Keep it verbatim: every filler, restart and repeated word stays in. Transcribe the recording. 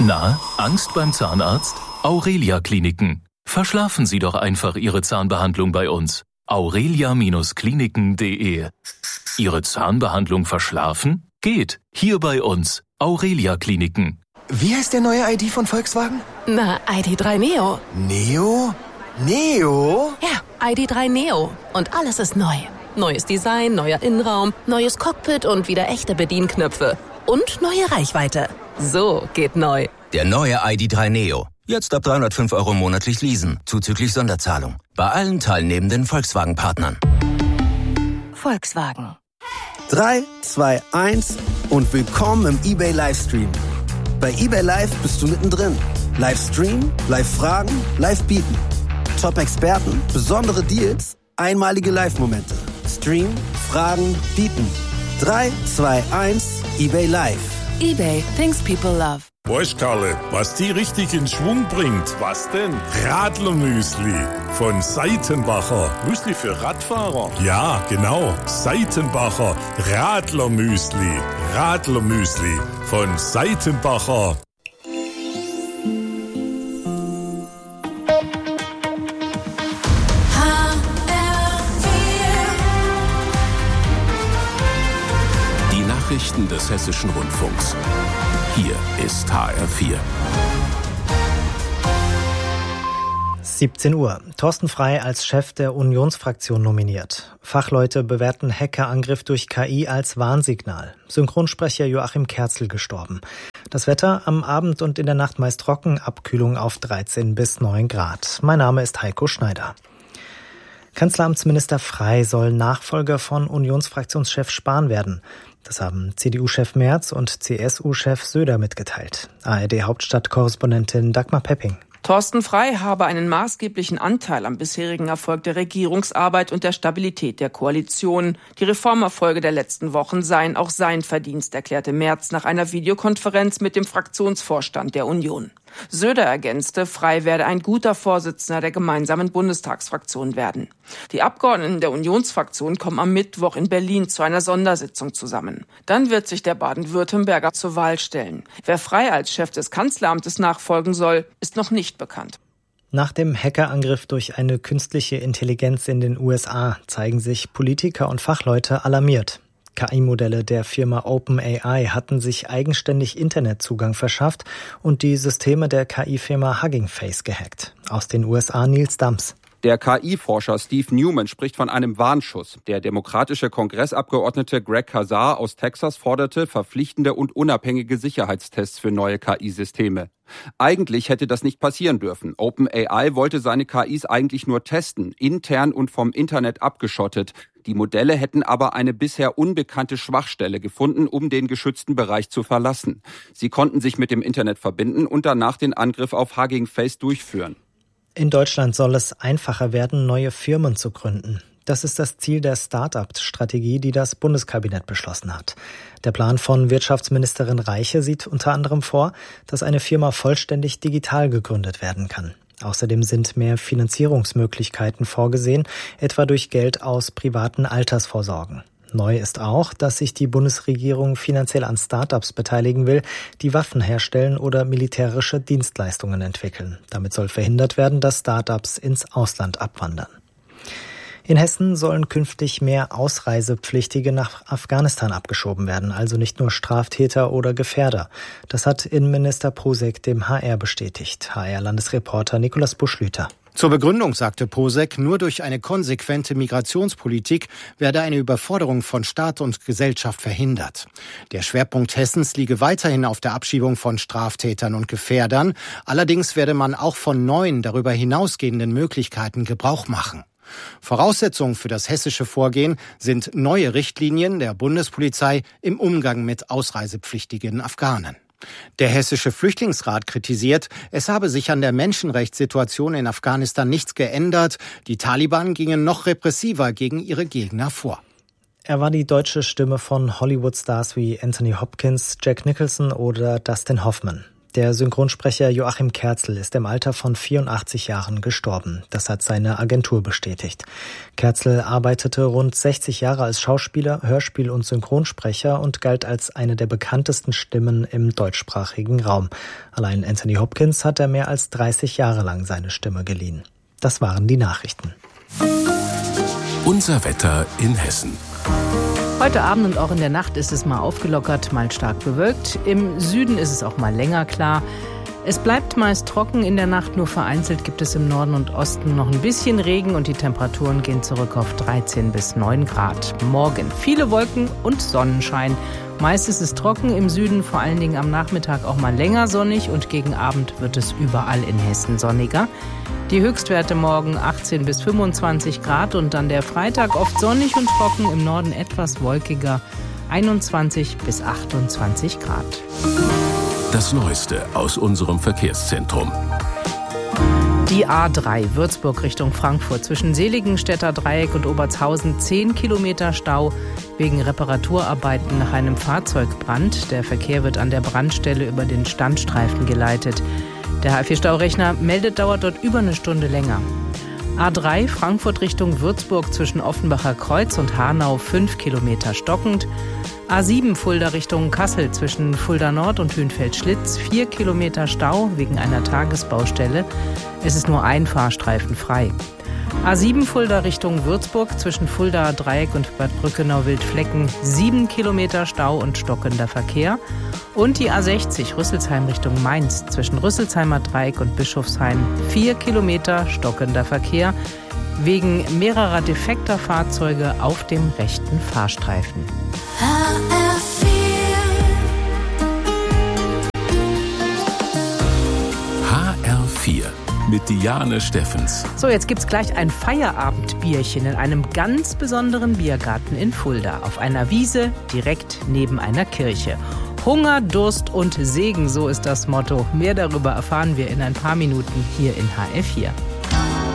Na, Angst beim Zahnarzt? Aurelia Kliniken. Verschlafen Sie doch einfach Ihre Zahnbehandlung bei uns. aurelia Kliniken punkt de. Ihre Zahnbehandlung verschlafen? Geht. Hier bei uns. Aurelia Kliniken. Wie heißt der neue I D von Volkswagen? Na, I D drei Neo. Neo? Neo? Ja, I D drei Neo. Und alles ist neu. Neues Design, neuer Innenraum, neues Cockpit und wieder echte Bedienknöpfe. Und neue Reichweite. So geht neu. Der neue I D drei Neo. Jetzt ab dreihundertfünf Euro monatlich leasen, zuzüglich Sonderzahlung. Bei allen teilnehmenden Volkswagen-Partnern. Volkswagen. drei, zwei, eins und willkommen im eBay Livestream. Bei eBay Live bist du mittendrin. Livestream, Live-Fragen, Live-Bieten. Top-Experten, besondere Deals, einmalige Live-Momente. Stream, Fragen, Bieten. drei, zwei, eins, eBay Live. eBay, things people love. Weißt Karle, was die richtig in Schwung bringt? Was denn? Radlermüsli von Seitenbacher. Müsli für Radfahrer? Ja, genau. Seitenbacher Radlermüsli. Radlermüsli von Seitenbacher. Die Nachrichten des Hessischen Rundfunks. Hier ist H R vier. siebzehn Uhr. Thorsten Frey als Chef der Unionsfraktion nominiert. Fachleute bewerten Hackerangriff durch K I als Warnsignal. Synchronsprecher Joachim Kerzel gestorben. Das Wetter am Abend und in der Nacht meist trocken, Abkühlung auf dreizehn bis neun Grad. Mein Name ist Heiko Schneider. Kanzleramtsminister Frey soll Nachfolger von Unionsfraktionschef Spahn werden. Das haben C D U-Chef Merz und C S U-Chef Söder mitgeteilt. A R D-Hauptstadtkorrespondentin Dagmar Pepping. Thorsten Frey habe einen maßgeblichen Anteil am bisherigen Erfolg der Regierungsarbeit und der Stabilität der Koalition. Die Reformerfolge der letzten Wochen seien auch sein Verdienst, erklärte Merz nach einer Videokonferenz mit dem Fraktionsvorstand der Union. Söder ergänzte, Frey werde ein guter Vorsitzender der gemeinsamen Bundestagsfraktion werden. Die Abgeordneten der Unionsfraktion kommen am Mittwoch in Berlin zu einer Sondersitzung zusammen. Dann wird sich der Baden-Württemberger zur Wahl stellen. Wer Frey als Chef des Kanzleramtes nachfolgen soll, ist noch nicht bekannt. Nach dem Hackerangriff durch eine künstliche Intelligenz in den U S A zeigen sich Politiker und Fachleute alarmiert. K I-Modelle der Firma OpenAI hatten sich eigenständig Internetzugang verschafft und die Systeme der K I-Firma Hugging Face gehackt. Aus den U S A Nils Dams. Der K I-Forscher Steve Newman spricht von einem Warnschuss. Der demokratische Kongressabgeordnete Greg Casar aus Texas forderte verpflichtende und unabhängige Sicherheitstests für neue K I-Systeme. Eigentlich hätte das nicht passieren dürfen. OpenAI wollte seine K Is eigentlich nur testen, intern und vom Internet abgeschottet. Die Modelle hätten aber eine bisher unbekannte Schwachstelle gefunden, um den geschützten Bereich zu verlassen. Sie konnten sich mit dem Internet verbinden und danach den Angriff auf Hugging Face durchführen. In Deutschland soll es einfacher werden, neue Firmen zu gründen. Das ist das Ziel der Start-up-Strategie, die das Bundeskabinett beschlossen hat. Der Plan von Wirtschaftsministerin Reiche sieht unter anderem vor, dass eine Firma vollständig digital gegründet werden kann. Außerdem sind mehr Finanzierungsmöglichkeiten vorgesehen, etwa durch Geld aus privaten Altersvorsorgen. Neu ist auch, dass sich die Bundesregierung finanziell an Start-ups beteiligen will, die Waffen herstellen oder militärische Dienstleistungen entwickeln. Damit soll verhindert werden, dass Start-ups ins Ausland abwandern. In Hessen sollen künftig mehr Ausreisepflichtige nach Afghanistan abgeschoben werden, also nicht nur Straftäter oder Gefährder. Das hat Innenminister Posek dem H R bestätigt. H R-Landesreporter Nikolaus Buschlüter. Zur Begründung sagte Posek, nur durch eine konsequente Migrationspolitik werde eine Überforderung von Staat und Gesellschaft verhindert. Der Schwerpunkt Hessens liege weiterhin auf der Abschiebung von Straftätern und Gefährdern. Allerdings werde man auch von neuen, darüber hinausgehenden Möglichkeiten Gebrauch machen. Voraussetzungen für das hessische Vorgehen sind neue Richtlinien der Bundespolizei im Umgang mit ausreisepflichtigen Afghanen. Der Hessische Flüchtlingsrat kritisiert, es habe sich an der Menschenrechtssituation in Afghanistan nichts geändert. Die Taliban gingen noch repressiver gegen ihre Gegner vor. Er war die deutsche Stimme von Hollywood-Stars wie Anthony Hopkins, Jack Nicholson oder Dustin Hoffman. Der Synchronsprecher Joachim Kerzel ist im Alter von vierundachtzig Jahren gestorben. Das hat seine Agentur bestätigt. Kerzel arbeitete rund sechzig Jahre als Schauspieler, Hörspiel- und Synchronsprecher und galt als eine der bekanntesten Stimmen im deutschsprachigen Raum. Allein Anthony Hopkins hat er mehr als dreißig Jahre lang seine Stimme geliehen. Das waren die Nachrichten. Unser Wetter in Hessen. Heute Abend und auch in der Nacht ist es mal aufgelockert, mal stark bewölkt. Im Süden ist es auch mal länger klar. Es bleibt meist trocken in der Nacht, nur vereinzelt gibt es im Norden und Osten noch ein bisschen Regen und die Temperaturen gehen zurück auf dreizehn bis neun Grad. Morgen viele Wolken und Sonnenschein. Meist ist es trocken, im Süden vor allen Dingen am Nachmittag auch mal länger sonnig und gegen Abend wird es überall in Hessen sonniger. Die Höchstwerte morgen achtzehn bis fünfundzwanzig Grad und dann der Freitag oft sonnig und trocken, im Norden etwas wolkiger, einundzwanzig bis achtundzwanzig Grad. Das Neueste aus unserem Verkehrszentrum. Die A drei Würzburg Richtung Frankfurt zwischen Seligenstädter Dreieck und Obertshausen zehn Kilometer Stau wegen Reparaturarbeiten nach einem Fahrzeugbrand. Der Verkehr wird an der Brandstelle über den Standstreifen geleitet. Der H vier Staurechner meldet, dauert dort über eine Stunde länger. A drei Frankfurt Richtung Würzburg zwischen Offenbacher Kreuz und Hanau fünf Kilometer stockend. A sieben Fulda Richtung Kassel zwischen Fulda Nord und Hünfeld-Schlitz vier Kilometer Stau wegen einer Tagesbaustelle. Es ist nur ein Fahrstreifen frei. A sieben Fulda Richtung Würzburg zwischen Fulda Dreieck und Bad Brückenau-Wildflecken sieben Kilometer Stau und stockender Verkehr. Und die A sechzig Rüsselsheim Richtung Mainz zwischen Rüsselsheimer Dreieck und Bischofsheim vier Kilometer stockender Verkehr wegen mehrerer defekter Fahrzeuge auf dem rechten Fahrstreifen. H R vier H R vier mit Diane Steffens. So, jetzt gibt's gleich ein Feierabendbierchen in einem ganz besonderen Biergarten in Fulda. Auf einer Wiese direkt neben einer Kirche. Hunger, Durst und Segen, so ist das Motto. Mehr darüber erfahren wir in ein paar Minuten hier in H R vier.